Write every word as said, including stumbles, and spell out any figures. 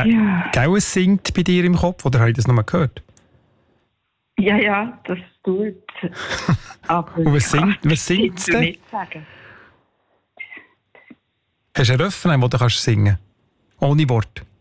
Äh, Ja. Gell, es singt bei dir im Kopf, oder habe ich das noch mal gehört? Ja, ja, das tut. Aber Und was ich kann singt, was singt es dir denn? nicht sagen. Hast du einen Refrain, den du kannst singen kannst? Ohne Wort?